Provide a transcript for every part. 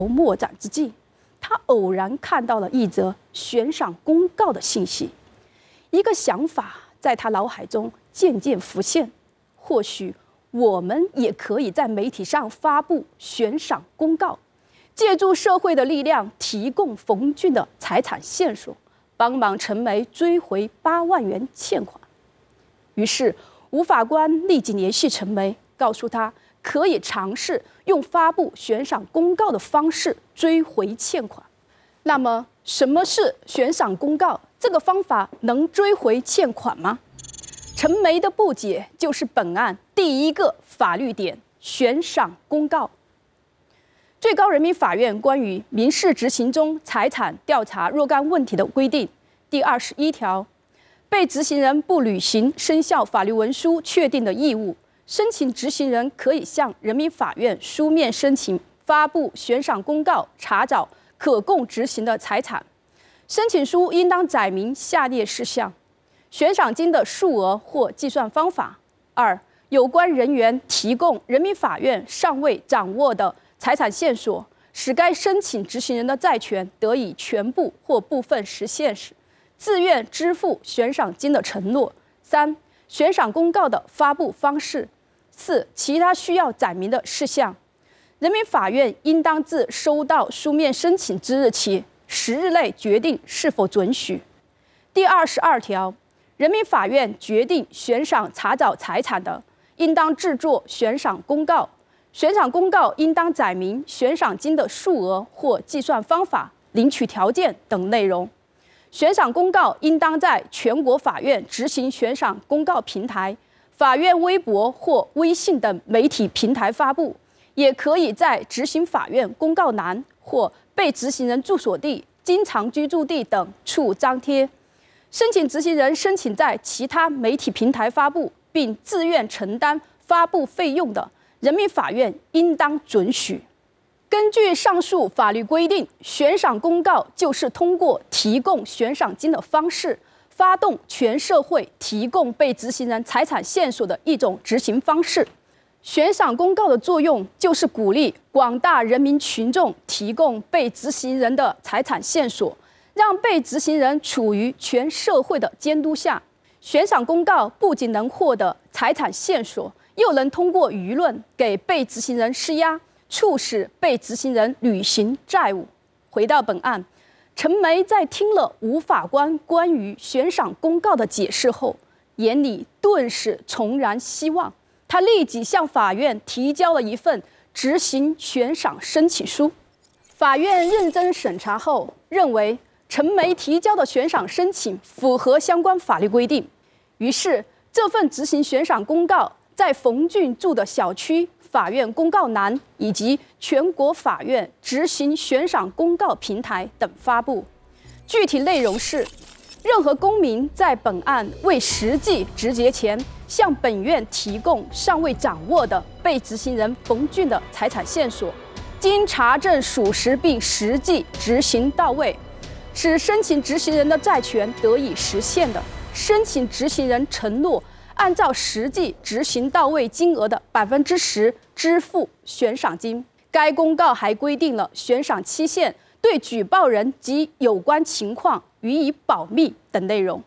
莫展之际，他偶然看到了一则悬赏公告的信息，一个想法在他脑海中渐渐浮现：或许我们也可以在媒体上发布悬赏公告，借助社会的力量，提供冯俊的财产线索，帮忙陈梅追回8万元欠款。于是，吴法官立即联系陈梅，告诉他可以尝试用发布悬赏公告的方式追回欠款。那么，什么是悬赏公告？这个方法能追回欠款吗？陈梅的不解就是本案第一个法律点——悬赏公告。最高人民法院关于民事执行中财产调查若干问题的规定第21条，被执行人不履行生效法律文书确定的义务，申请执行人可以向人民法院书面申请发布悬赏公告，查找可供执行的财产。申请书应当载明下列事项：悬赏金的数额或计算方法；二、有关人员提供人民法院尚未掌握的财产线索，使该申请执行人的债权得以全部或部分实现时，自愿支付悬赏金的承诺；三、悬赏公告的发布方式；四、其他需要载明的事项。人民法院应当自收到书面申请之日起10日内决定是否准许。第22条，人民法院决定悬赏查找财产的，应当制作悬赏公告。悬赏公告应当载明悬赏金的数额或计算方法、领取条件等内容。悬赏公告应当在全国法院执行悬赏公告平台、法院微博或微信等媒体平台发布，也可以在执行法院公告栏或被执行人住所地、经常居住地等处张贴。申请执行人申请在其他媒体平台发布，并自愿承担发布费用的，人民法院应当准许。根据上述法律规定，悬赏公告就是通过提供悬赏金的方式，发动全社会提供被执行人财产线索的一种执行方式。悬赏公告的作用就是鼓励广大人民群众提供被执行人的财产线索，让被执行人处于全社会的监督下。悬赏公告不仅能获得财产线索，又能通过舆论给被执行人施压，促使被执行人履行债务。回到本案，陈梅在听了吴法官关于悬赏公告的解释后，眼里顿时重燃希望。他立即向法院提交了一份执行悬赏申请书。法院认真审查后，认为陈梅提交的悬赏申请符合相关法律规定，于是这份执行悬赏公告在冯俊住的小区、法院公告栏以及全国法院执行悬赏公告平台等发布。具体内容是：任何公民在本案未实际执结前，向本院提供尚未掌握的被执行人冯俊的财产线索，经查证属实并实际执行到位，使申请执行人的债权得以实现的，申请执行人承诺按照实际执行到位金额的10%支付悬赏金。该公告还规定了悬赏期限，对举报人及有关情况予以保密等内容。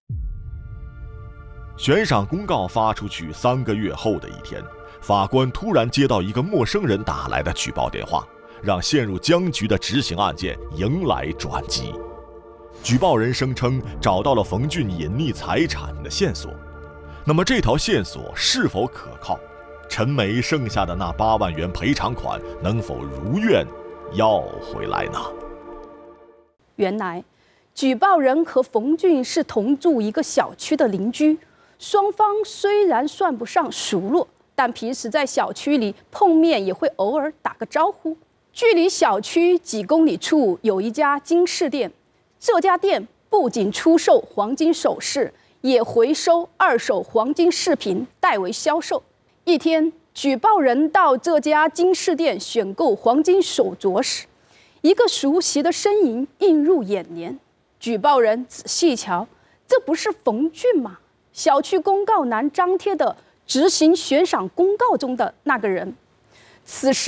悬赏公告发出去3个月后的一天，法官突然接到一个陌生人打来的举报电话，让陷入僵局的执行案件迎来转机。举报人声称找到了冯俊隐匿财产的线索，那么这条线索是否可靠？陈梅剩下的那8万元赔偿款能否如愿要回来呢？ 原来，举报人和冯俊是同住一个小区的邻居，双方虽然算不上熟络，但平时在小区里碰面也会偶尔打个招呼。距离小区几公里处有一家金饰店，这家店不仅出售黄金首饰，也回收2手黄金饰品代为销售。一天，举报人到这家金饰店选购黄金手镯时，一个熟悉的身影映入眼帘。举报人仔细一瞧，这不是冯俊吗？小区公告栏张贴的执行悬赏公告中的那个人。此时，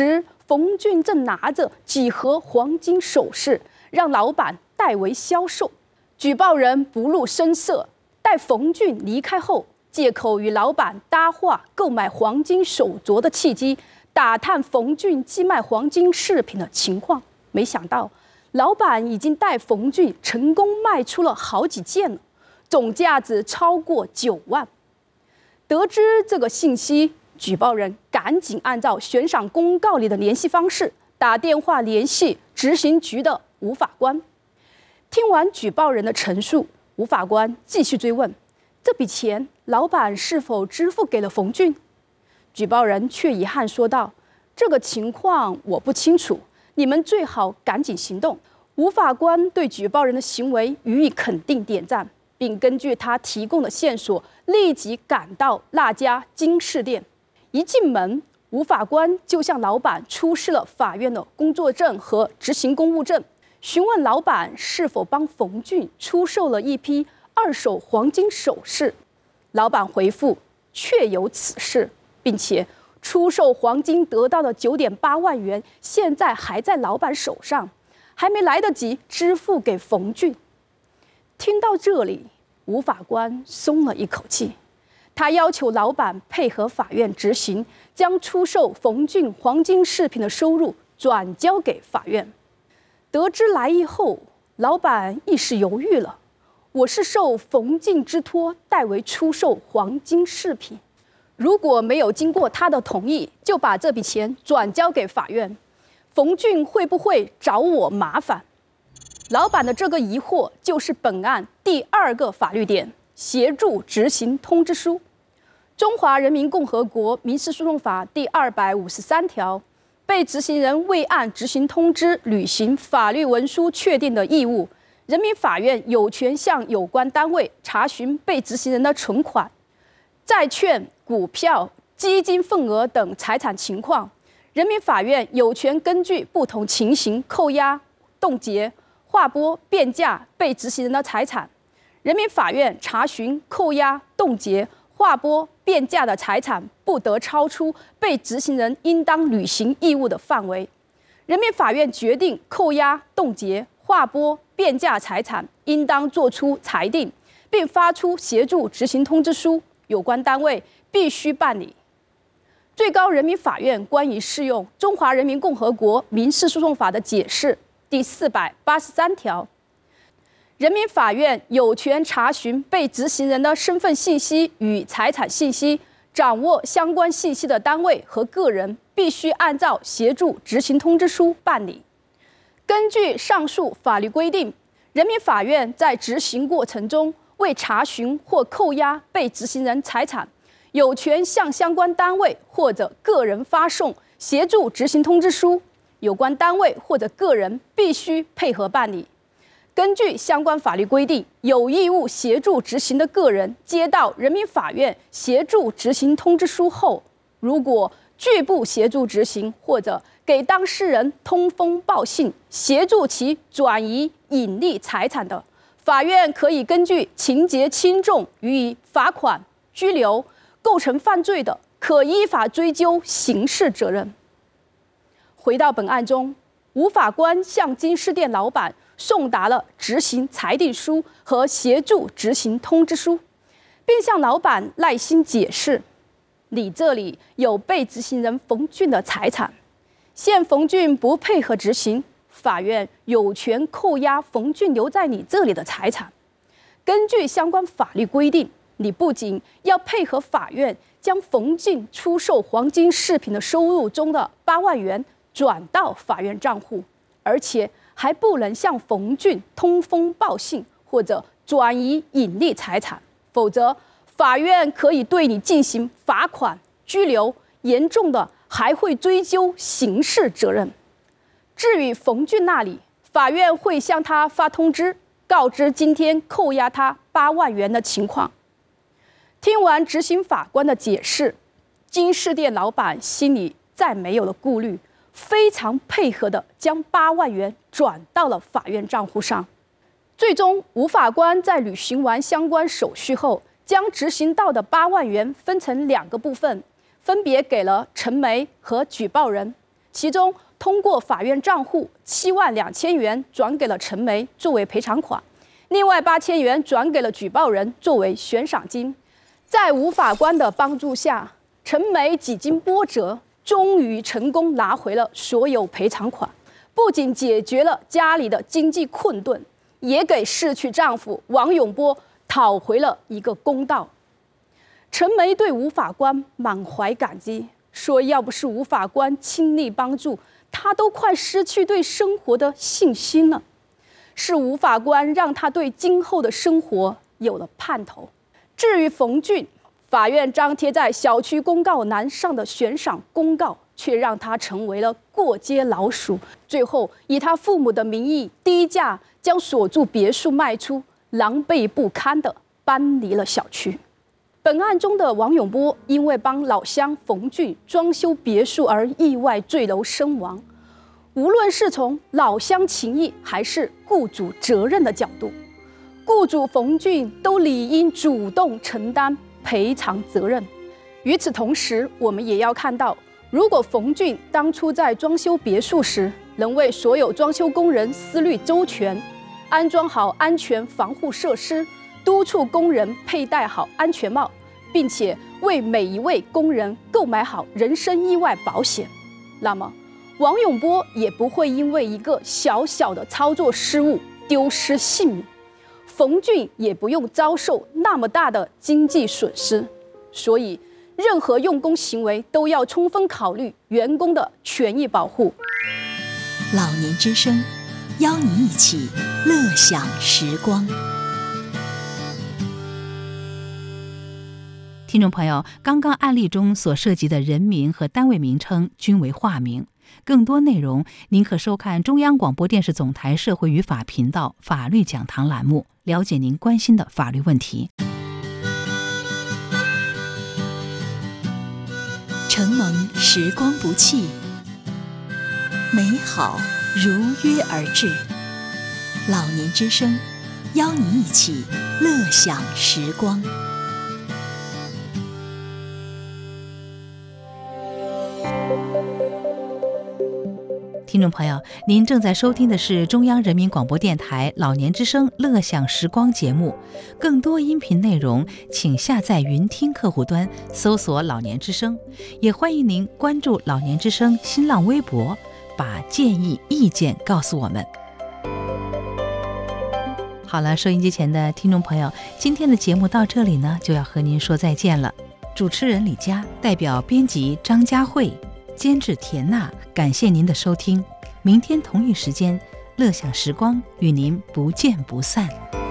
冯俊正拿着几盒黄金首饰，让老板代为销售。举报人不露声色，待冯俊离开后，借口与老板搭话购买黄金手镯的契机，打探冯俊寄卖黄金饰品的情况。没想到，老板已经带冯俊成功卖出了好几件了，总价值超过9万。得知这个信息，举报人赶紧按照悬赏公告里的联系方式打电话联系执行局的吴法官。听完举报人的陈述，吴法官继续追问：这笔钱老板是否支付给了冯俊？举报人却遗憾说道：这个情况我不清楚，你们最好赶紧行动。吴法官对举报人的行为予以肯定点赞，并根据他提供的线索，立即赶到那家金饰店。一进门，吴法官就向老板出示了法院的工作证和执行公务证，询问老板是否帮冯俊出售了一批2手黄金首饰。老板回复确有此事，并且出售黄金得到的9.8万元现在还在老板手上，还没来得及支付给冯俊。听到这里，吴法官松了一口气，他要求老板配合法院执行，将出售冯俊黄金饰品的收入转交给法院。得知来意后，老板一时犹豫了。我是受冯俊之托，代为出售黄金饰品，如果没有经过他的同意，就把这笔钱转交给法院，冯俊会不会找我麻烦？老板的这个疑惑就是本案第2个法律点：协助执行通知书。中华人民共和国民事诉讼法第253条，被执行人未按执行通知履行法律文书确定的义务，人民法院有权向有关单位查询被执行人的存款、债券、股票、基金份额等财产情况。人民法院有权根据不同情形扣押、冻结、划拨、变价被执行人的财产。人民法院查询、扣押、冻结、划拨、变价的财产不得超出被执行人应当履行义务的范围。人民法院决定扣押、冻结、划拨、变价财产，应当作出裁定，并发出协助执行通知书，有关单位必须办理。最高人民法院关于适用《中华人民共和国民事诉讼法》的解释第483条，人民法院有权查询被执行人的身份信息与财产信息，掌握相关信息的单位和个人必须按照协助执行通知书办理。根据上述法律规定，人民法院在执行过程中未查询或扣押被执行人财产，有权向相关单位或者个人发送协助执行通知书，有关单位或者个人必须配合办理。根据相关法律规定，有义务协助执行的个人接到人民法院协助执行通知书后，如果拒不协助执行，或者给当事人通风报信，协助其转移隐匿财产的，法院可以根据情节轻重予以罚款、拘留；构成犯罪的，可依法追究刑事责任。回到本案中，吴法官向金饰店老板送达了执行裁定书和协助执行通知书，并向老板耐心解释：你这里有被执行人冯俊的财产，现冯俊不配合执行，法院有权扣押冯俊留在你这里的财产。根据相关法律规定，你不仅要配合法院将冯俊出售黄金饰品的收入中的8万元转到法院账户，而且还不能向冯俊通风报信或者转移隐匿财产，否则法院可以对你进行罚款、拘留，严重的还会追究刑事责任。至于冯俊那里，法院会向他发通知，告知今天扣押他8万元的情况。听完执行法官的解释，金饰店老板心里再没有了顾虑，非常配合地将8万元转到了法院账户上。最终，吴法官在履行完相关手续后，将执行到的8万元分成2个部分，分别给了陈梅和举报人。 其中通过法院账户72000元转给了陈梅作为赔偿款，另外8000元转给了举报人作为悬赏金。在吴法官的帮助下，陈梅几经波折，终于成功拿回了所有赔偿款，不仅解决了家里的经济困顿，也给逝去丈夫王永波讨回了一个公道。陈梅对吴法官满怀感激，说要不是吴法官倾力帮助，她都快失去对生活的信心了。是吴法官让她对今后的生活有了盼头。至于冯俊，法院张贴在小区公告栏上的悬赏公告，却让他成为了过街老鼠。最后以他父母的名义低价将所住别墅卖出，狼狈不堪地搬离了小区。本案中的王永波因为帮老乡冯俊装修别墅而意外坠楼身亡。无论是从老乡情谊还是雇主责任的角度，雇主冯俊都理应主动承担赔偿责任。与此同时，我们也要看到，如果冯俊当初在装修别墅时能为所有装修工人思虑周全，安装好安全防护设施，督促工人佩戴好安全帽，并且为每一位工人购买好人身意外保险，那么王永波也不会因为一个小小的操作失误丢失性命，冯俊也不用遭受那么大的经济损失。所以任何用工行为都要充分考虑员工的权益保护。 老年之声，邀你一起乐享时光。 听众朋友，刚刚案例中所涉及的人名和单位名称均为化名。更多内容您可收看中央广播电视总台社会与法频道法律讲堂栏目，了解您关心的法律问题。 承蒙时光不弃，美好如约而至。老年之声，邀你一起乐享时光。 听众朋友，您正在收听的是中央人民广播电台老年之声乐享时光节目。更多音频内容请下载云听客户端，搜索老年之声。也欢迎您关注老年之声新浪微博，把建议意见告诉我们。好了，收音机前的听众朋友，今天的节目到这里呢，就要和您说再见了。主持人李佳，代表编辑张佳慧，监制田娜，感谢您的收听。明天同一时间，乐享时光与您不见不散。